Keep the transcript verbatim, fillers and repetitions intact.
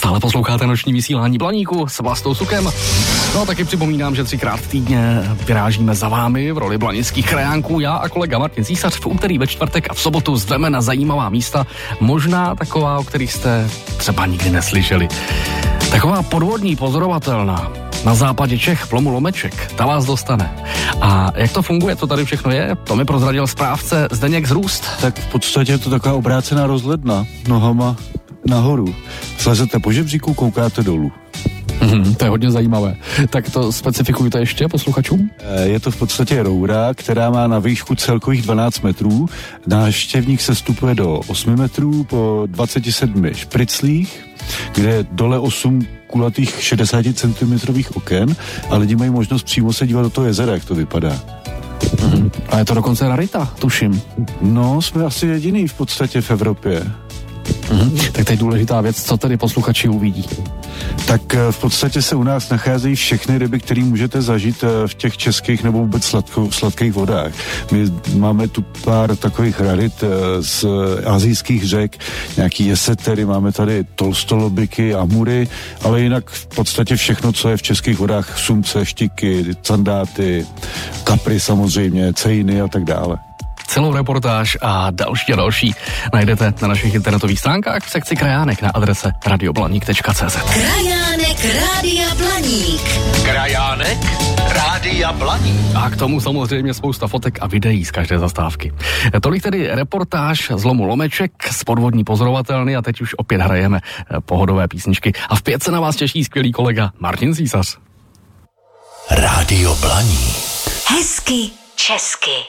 Stále posloucháte noční vysílání Blaníku s Vlastou Sukem. No a taky připomínám, že třikrát týdně vyrážíme za vámi v roli blanických krajánků. Já a kolega Martin Císař v úterý, ve čtvrtek a v sobotu zveme na zajímavá místa. Možná taková, o kterých jste třeba nikdy neslyšeli. Taková podvodní pozorovatelná na západě Čech, v lomu Lomeček, ta vás dostane. A jak to funguje, co tady všechno je, to mi prozradil správce Zdeněk Zrůst. Tak v podstatě je to taková obrácená rozhledna, nohama nahoru. Slezete po žebříku, koukáte dolů. Mm, to je hodně zajímavé. Tak to specifikujte ještě posluchačům. Je to v podstatě roura, která má na výšku celkových dvanáct metrů. Návštěvník se vstupuje do osmi metrů po dvaceti sedmi špriclích, kde je dole osm kulatých šedesáticentimetrových oken a lidi mají možnost přímo se dívat do toho jezera, jak to vypadá. Mm. A je to dokonce rarita, tuším. No, jsme asi jediný v podstatě v Evropě. Mm. Tak teď důležitá věc, co tedy posluchači uvidí. Tak v podstatě se u nás nacházejí všechny ryby, které můžete zažít v těch českých nebo vůbec sladko, sladkých vodách. My máme tu pár takových rarit z asijských řek, nějaký jesetery, máme tady tolstolobiky, amury, ale jinak v podstatě všechno, co je v českých vodách, sumce, štiky, candáty, kapry samozřejmě, cejny a tak dále. Celou reportáž a další a další najdete na našich internetových stránkách v sekci Krajánek na adrese radioblaník tečka cé zet. Krajánek Rádia Blaník. Krajánek Rádia Blaník. A k tomu samozřejmě spousta fotek a videí z každé zastávky. Tolik tedy reportáž z lomu Lomeček z podvodní pozorovatelny a teď už opět hrajeme pohodové písničky. A v pět se na vás těší skvělý kolega Martin Císař. Rádio Blaník. Hezky česky.